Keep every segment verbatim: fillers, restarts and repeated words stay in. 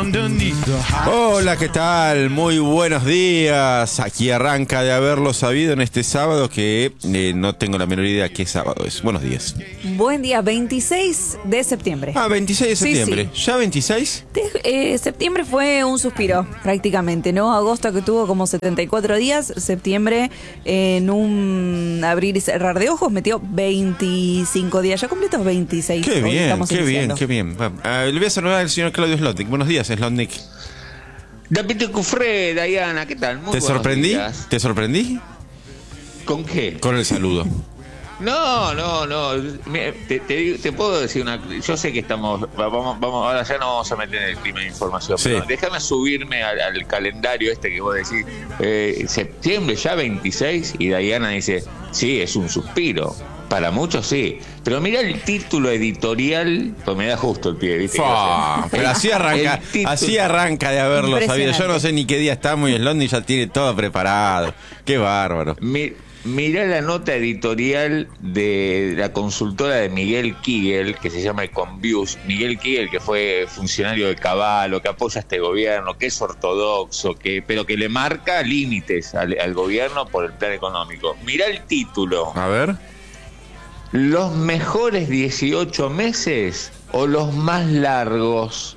Hola, ¿qué tal? Muy buenos días. Aquí arranca de haberlo sabido en este sábado que eh, no tengo la menor idea qué sábado es. Buenos días. Buen día, veintiséis de septiembre. Ah, veintiséis de septiembre. Sí, sí. ¿Ya veintiséis? De, eh, septiembre fue un suspiro, prácticamente, ¿no? Agosto, que tuvo como setenta y cuatro días. Septiembre, eh, en un abrir y cerrar de ojos, metió veinticinco días. Ya completos veintiséis. Qué Hoy bien, estamos qué iniciando. bien, qué bien. Ah, le voy a saludar al señor Claudio Slotnick. Buenos días, Slotnick. David Cufré, Diana, ¿qué tal? Muy ¿Te sorprendí? días. ¿Te sorprendí? ¿Con qué? Con el saludo. No, no, no. Mira, Te, te, te puedo decir una. Yo sé que estamos. Vamos, vamos, ahora ya no vamos a meter en el clima de información. Sí. Pero déjame subirme al, al calendario este que vos decís. Eh, septiembre ya veintiséis. Y Diana dice: sí, es un suspiro. Para muchos sí. Pero mira el título editorial. Pues me da justo el pie, ¿viste? Fua, pero así arranca, título, así arranca de haberlo sabido. Yo Impresionante. no sé ni qué día estamos y Slotnick ya tiene todo preparado. Qué bárbaro. Mi, mirá la nota editorial de la consultora de Miguel Kigel, que se llama Econviews. Miguel Kigel, que fue funcionario de Caballo, que apoya a este gobierno, que es ortodoxo, que pero que le marca límites al, al gobierno por el plan económico. Mirá el título. A ver. ¿Los mejores dieciocho meses o los más largos?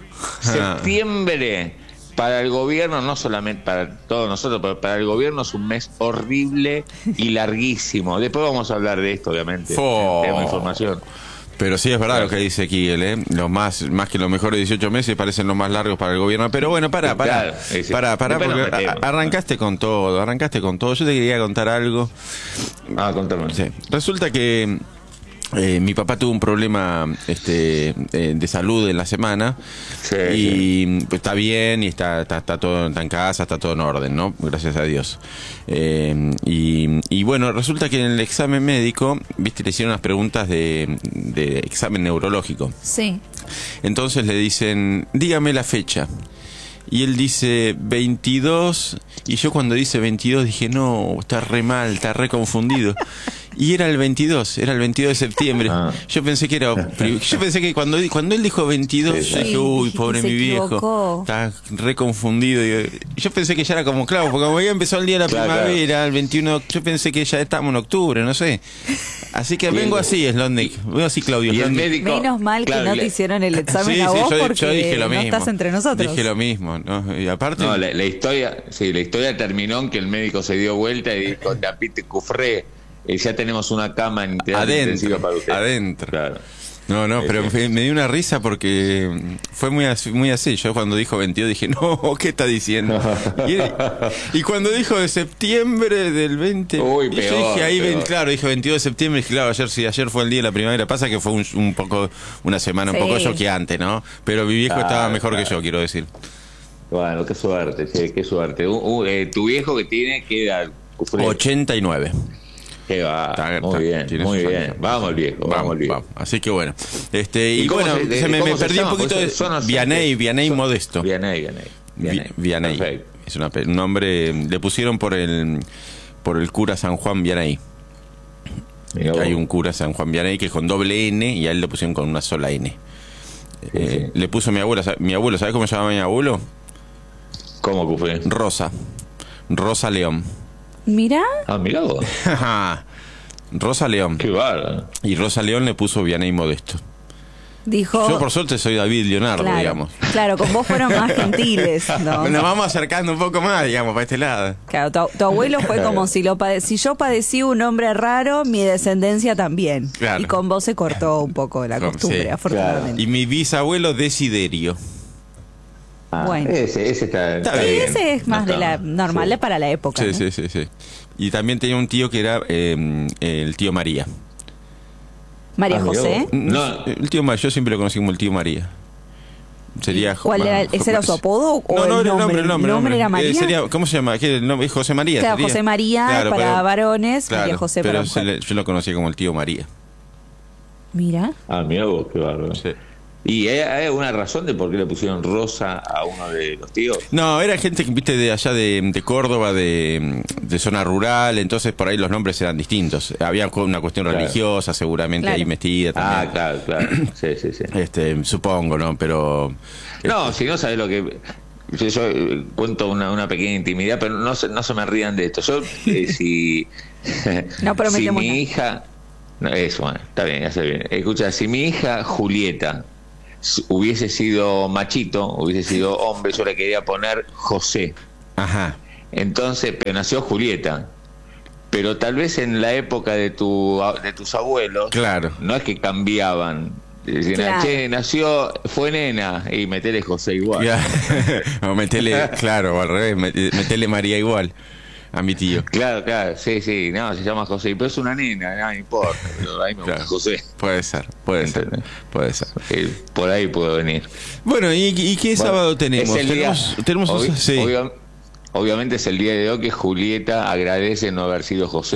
Septiembre para el gobierno, no solamente para todos nosotros, pero para el gobierno es un mes horrible y larguísimo. Después vamos a hablar de esto, obviamente. Fo. Tengo información. Pero sí es verdad lo que dice Kigel, ¿eh? Los más, más que los mejores dieciocho meses parecen los más largos para el gobierno. Pero bueno, pará, pará. Claro, sí. Pará, pará, Después nos porque metemos. a- arrancaste con todo, arrancaste con todo. Yo te quería contar algo. Ah, contame. Sí. Resulta que eh, mi papá tuvo un problema este, eh, de salud en la semana. Sí, y pues, está bien y está, está, está todo está en casa, está todo en orden, ¿no? Gracias a Dios. Eh, y, y bueno, resulta que en el examen médico, viste, le hicieron unas preguntas de, de examen neurológico. Sí. Entonces le dicen, dígame la fecha. Y él dice veintidós, y yo cuando dice veintidós dije, no, está re mal, está re confundido. Y era el veintidós, era el veintidós de septiembre. Ah. Yo pensé que era, yo pensé que cuando, cuando él dijo veintidós, Sí, sí. yo dije, uy, Sí, pobre se mi viejo, equivocó. está re confundido. Y yo pensé que ya era como, claro, porque como ya empezó el día de la Claro, primavera, el veintiuno, yo pensé que ya estamos en octubre, no sé. Así que Y vengo el- así, Slotnick, vengo así, Claudio Y el Slotnick. médico. Menos mal claro, que no le- te hicieron el examen Sí, a sí, vos yo, porque yo dije lo no mismo. estás entre nosotros. Dije lo mismo, ¿no? Y aparte, No, la, la historia, sí, la historia terminó en que el médico se dio vuelta y dijo, David Cufré, eh, ya tenemos una cama en terapia intensiva adentro, para usted. adentro. Claro. No, no, Sí, pero sí. me, me dio una risa porque fue muy así, muy así. Yo cuando dijo veintidós dije, no, ¿qué está diciendo? Y, y cuando dijo de septiembre del veinte, Uy, y yo peor, dije ahí, peor. ven- claro, dijo veintidós de septiembre, y dije, claro, ayer sí, ayer fue el día de la primavera. Pasa que fue un, un poco, una semana un Sí. poco choqueante, ¿no? Pero mi viejo Claro, estaba mejor que claro. yo, quiero decir. Bueno, qué suerte, che, qué suerte. Uh, uh, eh, tu viejo que tiene, ¿qué edad? Cufré? ochenta y nueve. Qué va, Está- muy está- bien, tiene muy sus bien. años. Vamos al viejo, vamos, Vamos, al viejo. vamos. Así que bueno. Este, y, ¿Y cómo bueno, se- de- se me, cómo me se perdí un llama? poquito Pues de son oyentes. Vianey, Vianey Son- Modesto. Vianey, Vianey. Vi- Vianey. Perfecto. Es una, pe- un nombre, le pusieron por el por el cura San Juan Vianey. Mirá vos. Hay un cura San Juan Vianey que es con doble N y a él le pusieron con una sola N. Eh, sí. Le puso mi abuela, ¿sabe- mi abuelo, ¿sabes cómo se llama mi abuelo? ¿Cómo, Cufré? Rosa. Rosa León. Mirá, Ah, mirá vos. Rosa León. Qué bárbaro. Y Rosa León le puso Vianey Modesto. dijo. Yo por suerte soy David Leonardo, claro, digamos. claro, con vos fueron más gentiles, ¿no? Nos vamos acercando un poco más, digamos, para este lado. Claro, tu, tu abuelo fue como si lo pade- si yo padecí un hombre raro, mi descendencia también. Claro. Y con vos se cortó un poco la Con- costumbre, sí, afortunadamente. Y mi bisabuelo Desiderio. Ah, Bueno. Ese, ese está, Está Sí, bien. ese es más No de la está- normal sí. para la época. Sí, ¿no? sí, sí, sí. Y también tenía un tío que era eh, el tío María. María Ah, mirá José. vos. No. El tío María, yo siempre lo conocí como el tío María. Sería ¿Cuál era? ¿Ese era su apodo o no, no, el era el nombre, nombre? el nombre. ¿El nombre el era nombre. Eh, María? sería, ¿cómo se llama? ¿Qué, el nombre? José María. Claro, sería. José María Claro, para pero- varones, María claro, José pero para se mujeres. le- yo lo conocía como el tío María. Mira. Ah, mirá vos, qué bárbaro. Sí. ¿Y hay, hay alguna razón de por qué le pusieron Rosa a uno de los tíos? No, era gente que viste de allá de, de Córdoba, de, de zona rural, entonces por ahí los nombres eran distintos. Había una cuestión Claro. religiosa seguramente Claro. ahí metida también. Ah, claro, claro. Sí, sí, sí. Este, supongo, ¿no? Pero No, si no sabes lo que... Yo, yo eh, cuento una, una pequeña intimidad, pero no se, no se me rían de esto. Yo, eh, si... No si prometemos mi nada. hija... No, eso, bueno, está bien, ya sé bien. Escucha, si mi hija Julieta s- hubiese sido machito, hubiese sido hombre, yo le quería poner José. Ajá. Entonces, pero nació Julieta. Pero tal vez en la época de tu de tus abuelos, Claro. no es que cambiaban. Decían, Claro. che, nació, fue nena, y metele José igual. Ya. O metele, claro, al revés, met- metele María igual a mi tío. Claro, claro, sí, sí, no, se llama José, pero es una nena, no, no importa, pero a mí me gusta Claro. José. Puede ser, puede ser, ¿Entendés? puede ser. Eh, por ahí puedo venir. Bueno, ¿y, y qué Bueno, sábado tenemos? es el día- tenemos, tenemos obvi- sí. obvia- obviamente es el día de hoy que Julieta agradece no haber sido José.